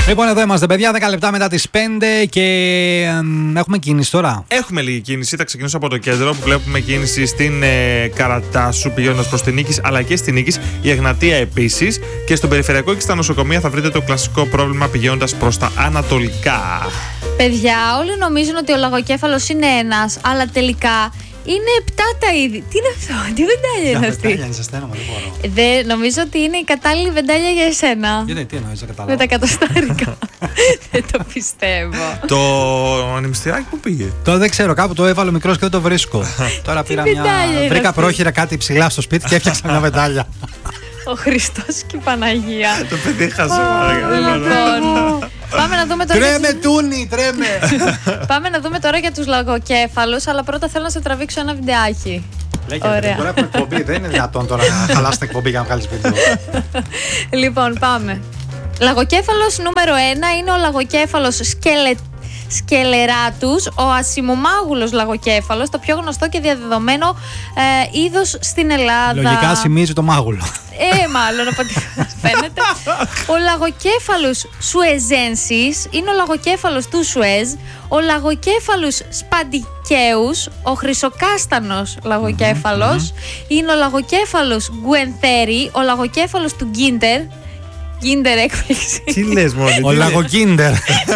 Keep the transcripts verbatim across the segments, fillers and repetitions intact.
Λοιπόν, εδώ είμαστε, παιδιά, δέκα λεπτά μετά τις πέντε και ε, έχουμε κίνηση τώρα. Έχουμε λίγη κίνηση. Θα ξεκινήσω από το κέντρο που βλέπουμε κίνηση στην ε, Καρατάσου πηγαίνοντας προς την Νίκης, αλλά και στην Νίκης, η Εγνατία επίσης. Και στον περιφερειακό και στα νοσοκομεία θα βρείτε το κλασικό πρόβλημα πηγαίνοντας προς τα ανατολικά. Παιδιά, όλοι νομίζουν ότι ο λαγοκέφαλος είναι ένας, αλλά τελικά είναι επτά τα είδη. Τι είναι αυτό, τι βεντάλια είναι αυτή? Βεντάλια είναι σε στένο, δεν μπορώ. Δε, νομίζω ότι είναι η κατάλληλη βεντάλια για εσένα. Γιατί, τι εννοείς, δεν κατάλαβα. Με τα κατοστάρικα. Δεν το πιστεύω. Το ανεμιστηράκι που πήγε? Τώρα δεν ξέρω, κάπου το έβαλε μικρός και δεν το βρίσκω. Τώρα πήρα μια. Βρήκα πρόχειρα κάτι ψηλά στο σπίτι και έφτιαξα μια βεντάλια. Ο Χριστός και η Παναγία. Το παιδί χασε. Λοιπόν, πάμε να δούμε τώρα. Τρέμε, Τούνι, τρέμε. Πάμε να δούμε τώρα για τους λαγοκέφαλους, αλλά πρώτα θέλω να σε τραβήξω ένα βιντεάκι. Ωραία. Τώρα έχουμε εκπομπή, δεν είναι δυνατόν τώρα να χαλάσει την εκπομπή για να βγάλεις βίντεο. Λοιπόν, πάμε. Λαγοκέφαλος νούμερο ένα είναι ο λαγοκέφαλος σκελε... σκελεράτους, ο ασημομάγουλος λαγοκέφαλος, το πιο γνωστό και διαδεδομένο ε, είδος στην Ελλάδα. Λογικά σημίζει το μάγουλο. Ε, μάλλον από ό,τι φαίνεται. Ο λαγοκέφαλος σουεζένσης είναι ο λαγοκέφαλος του Σουέζ. Ο λαγοκέφαλος σπαντικαίους, ο χρυσοκάστανος λαγοκέφαλος, mm-hmm. είναι ο λαγοκέφαλος γκουενθέρι, ο λαγοκέφαλος του Γκίντερ. Γκίντερ έκπληξη. Τι λες μόνο? Ο λαγοκίντερ.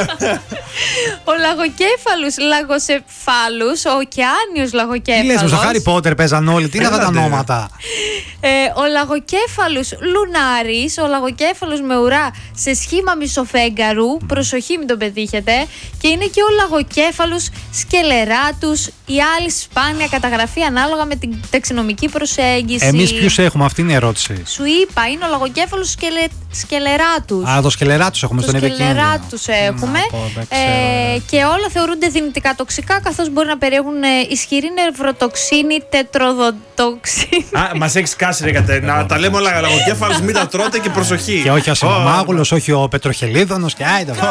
Ο λαγοκέφαλος λαγοσεφάλους, ο ωκεάνιος λαγοκέφαλος. Τι λες, στο Χάρι Πότερ παίζαν όλοι, τι είναι αυτά τα ονόματα? Ε, ο λαγοκέφαλος λουνάρης, ο λαγοκέφαλος με ουρά σε σχήμα μισοφέγγαρου, προσοχή μην τον πετύχετε, και είναι και ο λαγοκέφαλος σκελεράτους, η άλλη σπάνια καταγραφή ανάλογα με την ταξινομική προσέγγιση. Εμείς ποιους έχουμε, αυτή είναι η ερώτηση. Σου είπα, είναι ο λαγοκέφαλος σκελε... σκελεράτους. Α, το σκελεράτους έχουμε, στον επικίνδυνο. Το σκελεράτους έχουμε. Ε, και όλα θεωρούνται δυνητικά τοξικά, καθώς μπορεί να περιέχουν ισχυρή νευροτοξίνη, τετροδοτοξίνη. Α, μας έχεις κάσει, ρε Κατερίνα. Τα λέμε όλα λαγοκέφαλος, μην τα τρώτε και προσοχή. Και όχι ο ασημομάγουλος, όχι ο πετροχελίδωνος και άιντα.